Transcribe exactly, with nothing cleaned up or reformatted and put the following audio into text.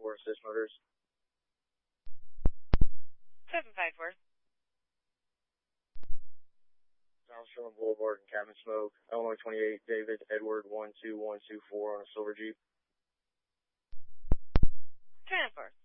four, assist motors. seven five four. Armstrong Boulevard and cabin smoke. Illinois twenty-eight, David Edward one two one two four on a silver Jeep. Transport.